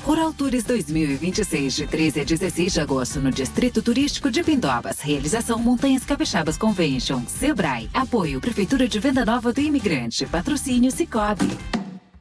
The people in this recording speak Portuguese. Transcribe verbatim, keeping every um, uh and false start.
Rural Tours dois mil e vinte e seis, de treze a dezesseis de agosto, no Distrito Turístico de Pindobas. Realização Montanhas Capixabas Convention. Sebrae. Apoio Prefeitura de Venda Nova do Imigrante. Patrocínio Sicoob.